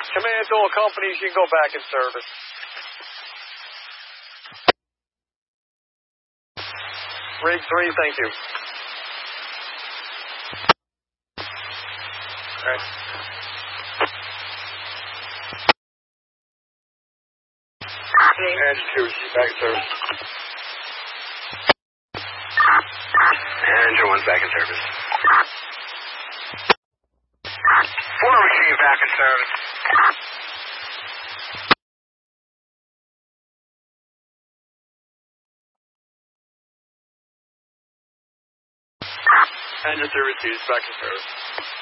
Command to all companies, you can go back in service. Rig 3, thank you. Okay. Engine 2, back in service. Engine 1's back in service. 4 machine back in service. Engine 3 receives back in service.